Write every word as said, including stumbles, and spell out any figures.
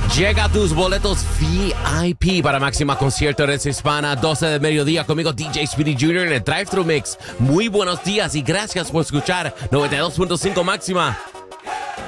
Llega tus boletos V I P para Máxima Concierto Red Hispana, doce de mediodía, conmigo D J Speedy junior en el Drive Thru Mix. Muy buenos días y gracias por escuchar noventa y dos punto cinco Máxima.